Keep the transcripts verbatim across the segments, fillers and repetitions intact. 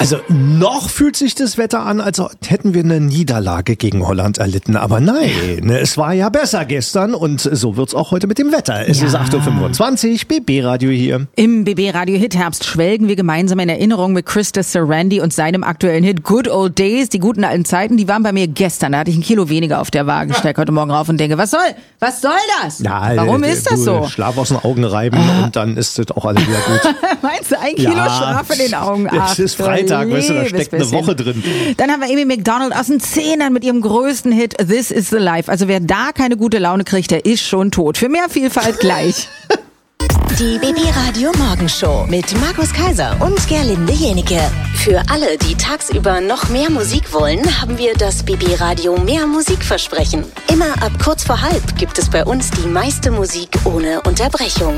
Also noch fühlt sich das Wetter an, als hätten wir eine Niederlage gegen Holland erlitten. Aber nein, ne, es war ja besser gestern und so wird's auch heute mit dem Wetter. Es ja. ist acht Uhr fünfundzwanzig, B B-Radio hier. Im B B-Radio Hit-Herbst schwelgen wir gemeinsam in Erinnerung mit Krista Sarandí und seinem aktuellen Hit Good Old Days. Die guten alten Zeiten, die waren bei mir gestern. Da hatte ich ein Kilo weniger auf der Waage. Ich steig heute Morgen rauf und denke, was soll, was soll das? Ja, Warum äh, ist das du, so? Schlaf aus den Augen reiben ah. und dann ist es auch alles wieder gut. Meinst du, ein Kilo ja, Schlaf in den Augen? Ach, es ist Freitag, weißt du, da steckt eine Woche drin. Dann haben wir Amy Macdonald aus den Zehnern mit ihrem größten Hit This is the Life. Also wer da keine gute Laune kriegt, der ist schon tot. Für mehr Vielfalt gleich. Die B B-Radio Morgenshow mit Markus Kaiser und Gerlinde Jenike. Für alle, die tagsüber noch mehr Musik wollen, haben wir das B B-Radio Mehr Musikversprechen. Immer ab kurz vor halb gibt es bei uns die meiste Musik ohne Unterbrechung.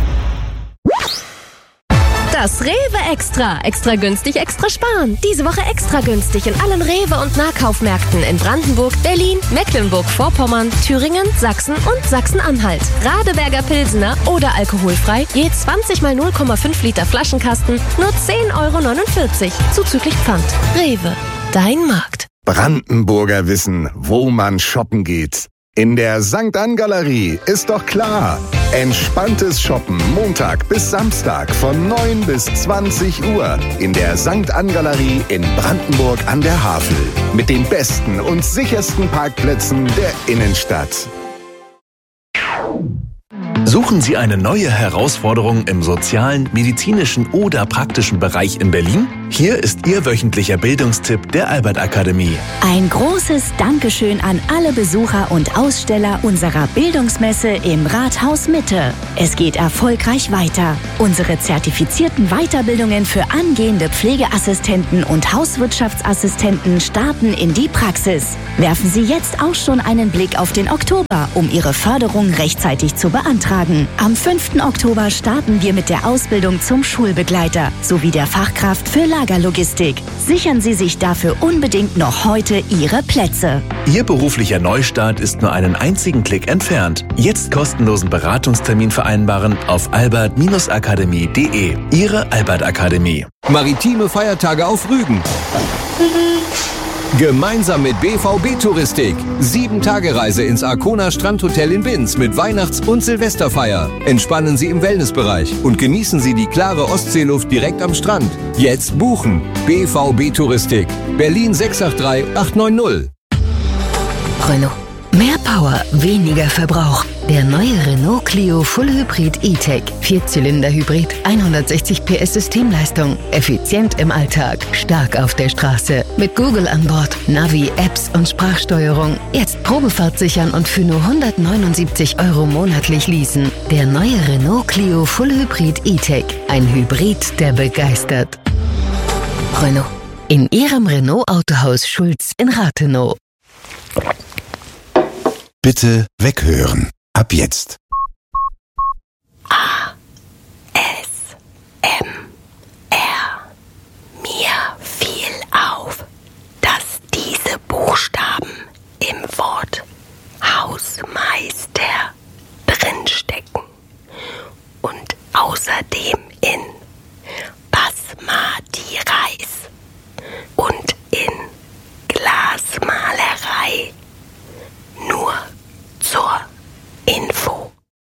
Das Rewe Extra. Extra günstig, extra sparen. Diese Woche extra günstig in allen Rewe- und Nahkaufmärkten in Brandenburg, Berlin, Mecklenburg-Vorpommern, Thüringen, Sachsen und Sachsen-Anhalt. Radeberger Pilsener oder alkoholfrei, je zwanzig mal null Komma fünf Liter Flaschenkasten, nur zehn Euro neunundvierzig. Zuzüglich Pfand. Rewe. Dein Markt. Brandenburger wissen, wo man shoppen geht. In der Sankt Ann Galerie ist doch klar. Entspanntes Shoppen Montag bis Samstag von neun bis zwanzig Uhr in der Sankt Ann Galerie in Brandenburg an der Havel. Mit den besten und sichersten Parkplätzen der Innenstadt. Suchen Sie eine neue Herausforderung im sozialen, medizinischen oder praktischen Bereich in Berlin? Hier ist Ihr wöchentlicher Bildungstipp der Albert-Akademie. Ein großes Dankeschön an alle Besucher und Aussteller unserer Bildungsmesse im Rathaus Mitte. Es geht erfolgreich weiter. Unsere zertifizierten Weiterbildungen für angehende Pflegeassistenten und Hauswirtschaftsassistenten starten in die Praxis. Werfen Sie jetzt auch schon einen Blick auf den Oktober, um Ihre Förderung rechtzeitig zu beantragen. Am fünften Oktober starten wir mit der Ausbildung zum Schulbegleiter sowie der Fachkraft für Lagerlogistik. Sichern Sie sich dafür unbedingt noch heute Ihre Plätze. Ihr beruflicher Neustart ist nur einen einzigen Klick entfernt. Jetzt kostenlosen Beratungstermin vereinbaren auf albert akademie punkt de. Ihre Albert-Akademie. Maritime Feiertage auf Rügen. Gemeinsam mit B V B Touristik. Sieben-Tage-Reise ins Arkona Strandhotel in Binz mit Weihnachts- und Silvesterfeier. Entspannen Sie im Wellnessbereich und genießen Sie die klare Ostseeluft direkt am Strand. Jetzt buchen. B V B Touristik. Berlin sechs acht drei acht neun null. Renault. Mehr Power, weniger Verbrauch. Der neue Renault Clio Full Hybrid E-Tech. Vierzylinder-Hybrid, hundertsechzig P S Systemleistung. Effizient im Alltag, stark auf der Straße. Mit Google an Bord, Navi, Apps und Sprachsteuerung. Jetzt Probefahrt sichern und für nur hundertneunundsiebzig Euro monatlich leasen. Der neue Renault Clio Full Hybrid E-Tech. Ein Hybrid, der begeistert. Renault. In Ihrem Renault-Autohaus Schulz in Rathenow. Bitte weghören. Ab jetzt. A. S. M. R. Mir fiel auf, dass diese Buchstaben im Wort Hausmeister drinstecken und außerdem in Basmati Reis und in Glasmalerei. Nur zur Info.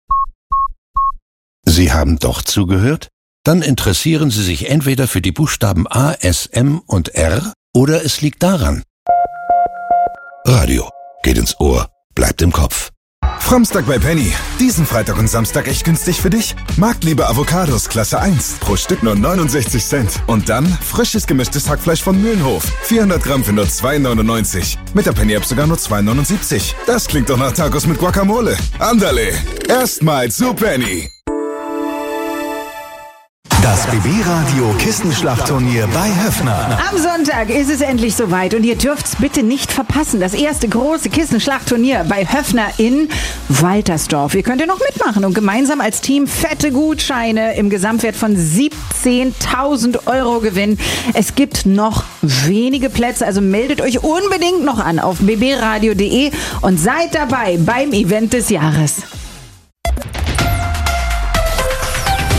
Sie haben doch zugehört? Dann interessieren Sie sich entweder für die Buchstaben A, S, M und R oder es liegt daran. Radio. Geht ins Ohr, bleibt im Kopf. Fromstag bei Penny. Diesen Freitag und Samstag echt günstig für dich. Marktliebe Avocados Klasse eins. Pro Stück nur neunundsechzig Cent. Und dann frisches gemischtes Hackfleisch von Mühlenhof. vierhundert Gramm für nur zwei neunundneunzig. Mit der Penny-App sogar nur zwei neunundsiebzig. Das klingt doch nach Tacos mit Guacamole. Andale. Erstmal zu Penny. Das B B-Radio Kissenschlachtturnier bei Höffner. Am Sonntag ist es endlich soweit und ihr dürft's bitte nicht verpassen. Das erste große Kissenschlachtturnier bei Höffner in Waltersdorf. Ihr könnt ja noch mitmachen und gemeinsam als Team fette Gutscheine im Gesamtwert von siebzehntausend Euro gewinnen. Es gibt noch wenige Plätze, also meldet euch unbedingt noch an auf b b radio punkt de und seid dabei beim Event des Jahres.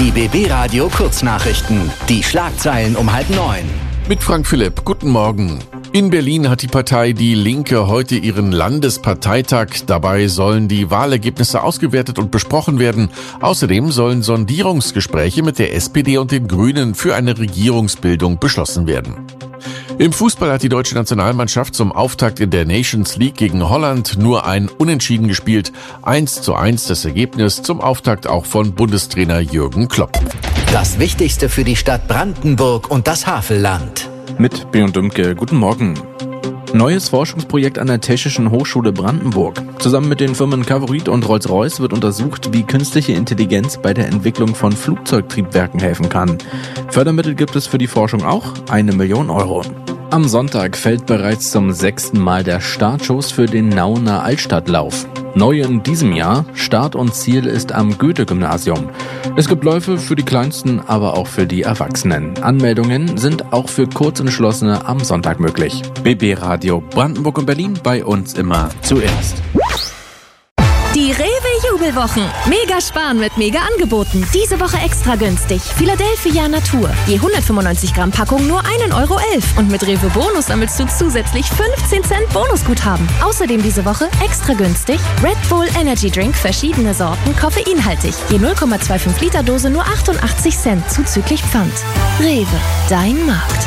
Die B B Radio Kurznachrichten. Die Schlagzeilen um halb neun. Mit Frank Philipp. Guten Morgen. In Berlin hat die Partei Die Linke heute ihren Landesparteitag. Dabei sollen die Wahlergebnisse ausgewertet und besprochen werden. Außerdem sollen Sondierungsgespräche mit der S P D und den Grünen für eine Regierungsbildung beschlossen werden. Im Fußball hat die deutsche Nationalmannschaft zum Auftakt in der Nations League gegen Holland nur ein Unentschieden gespielt. eins zu eins das Ergebnis, zum Auftakt auch von Bundestrainer Jürgen Klopp. Das Wichtigste für die Stadt Brandenburg und das Havelland. Mit B und Dümke, guten Morgen. Neues Forschungsprojekt an der Technischen Hochschule Brandenburg. Zusammen mit den Firmen Favorit und Rolls-Royce wird untersucht, wie künstliche Intelligenz bei der Entwicklung von Flugzeugtriebwerken helfen kann. Fördermittel gibt es für die Forschung auch, eine Million Euro. Am Sonntag fällt bereits zum sechsten Mal der Startschuss für den Nauener Altstadtlauf. Neu in diesem Jahr, Start und Ziel ist am Goethe-Gymnasium. Es gibt Läufe für die Kleinsten, aber auch für die Erwachsenen. Anmeldungen sind auch für Kurzentschlossene am Sonntag möglich. B B Radio Brandenburg und Berlin, bei uns immer zuerst. Die Rewe-Jubelwochen. Mega sparen mit Mega-Angeboten. Diese Woche extra günstig. Philadelphia Natur. Je hundertfünfundneunzig Gramm Packung nur ein Euro elf. Und mit Rewe Bonus sammelst du zusätzlich fünfzehn Cent Bonusguthaben. Außerdem diese Woche extra günstig Red Bull Energy Drink, verschiedene Sorten, koffeinhaltig. Je null Komma fünfundzwanzig Liter Dose nur achtundachtzig Cent, zuzüglich Pfand. Rewe, dein Markt.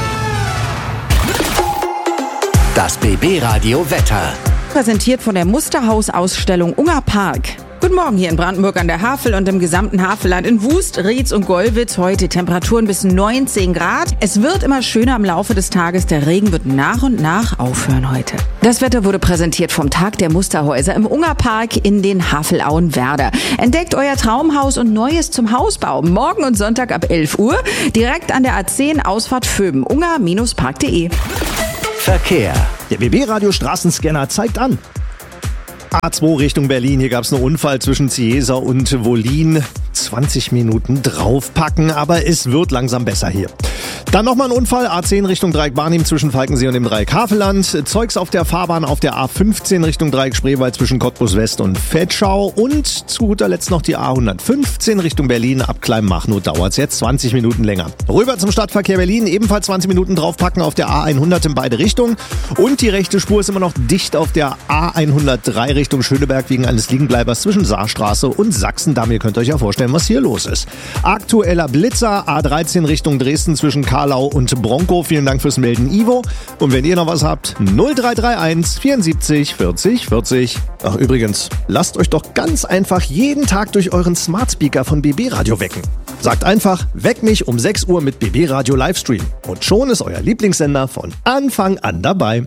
Das B B Radio Wetter. Präsentiert von der Musterhaus-Ausstellung Unger Park. Guten Morgen hier in Brandenburg an der Havel und im gesamten Havelland. In Wust, Rietz und Gollwitz heute Temperaturen bis neunzehn Grad. Es wird immer schöner im Laufe des Tages. Der Regen wird nach und nach aufhören heute. Das Wetter wurde präsentiert vom Tag der Musterhäuser im Unger Park in den Havelauen-Werder. Entdeckt euer Traumhaus und Neues zum Hausbau. Morgen und Sonntag ab elf Uhr. Direkt an der A zehn Ausfahrt Vöben. unger Park punkt de. Verkehr. Der B B-Radio Straßenscanner zeigt an. A zwei Richtung Berlin, hier gab es einen Unfall zwischen Ciesa und Wollin. zwanzig Minuten draufpacken, aber es wird langsam besser hier. Dann nochmal ein Unfall, A zehn Richtung Dreieck Barnim zwischen Falkensee und dem Dreieck Havelland. Zeugs auf der Fahrbahn auf der A fünfzehn Richtung Dreieck Spreewald zwischen Cottbus West und Vetschau. Und zu guter Letzt noch die A hundertfünfzehn Richtung Berlin. Ab Kleinmachnow dauert es jetzt zwanzig Minuten länger. Rüber zum Stadtverkehr Berlin, ebenfalls zwanzig Minuten draufpacken auf der A hundert in beide Richtungen. Und die rechte Spur ist immer noch dicht auf der A hundertdrei Richtung Schöneberg wegen eines Liegenbleibers zwischen Saarstraße und Sachsendamm. Ihr könnt euch ja vorstellen, was hier los ist. Aktueller Blitzer, A dreizehn Richtung Dresden zwischen Karlau und Bronco. Vielen Dank fürs Melden, Ivo. Und wenn ihr noch was habt, null drei drei eins vierundsiebzig vierzig vierzig. Ach übrigens, lasst euch doch ganz einfach jeden Tag durch euren Smart Speaker von B B Radio wecken. Sagt einfach, weck mich um sechs Uhr mit B B Radio Livestream. Und schon ist euer Lieblingssender von Anfang an dabei.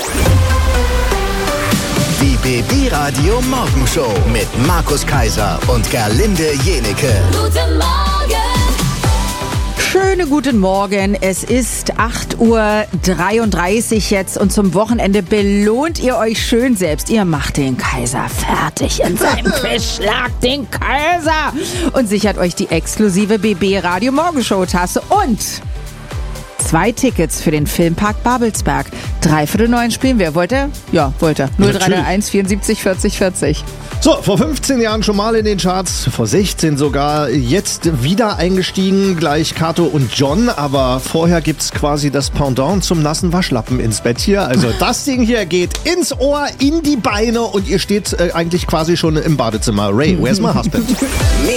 Die B B Radio Morgenshow mit Markus Kaiser und Gerlinde Jenecke. Guten Morgen! Schönen guten Morgen. Es ist acht Uhr dreiunddreißig jetzt und zum Wochenende belohnt ihr euch schön selbst. Ihr macht den Kaiser fertig in seinem Quiz. Schlagt den Kaiser und sichert euch die exklusive B B Radio Morgenshow Tasse und zwei Tickets für den Filmpark Babelsberg. Dreiviertel neun spielen wir. Wollt ihr? Ja, wollt ihr. null drei drei eins vierundsiebzig vierzig vierzig. So, vor fünfzehn Jahren schon mal in den Charts, vor sechzehn sogar, jetzt wieder eingestiegen, gleich Kato und John, aber vorher gibt's quasi das Pendant zum nassen Waschlappen ins Bett hier. Also das Ding hier geht ins Ohr, in die Beine und ihr steht äh, eigentlich quasi schon im Badezimmer. Ray, where's my husband?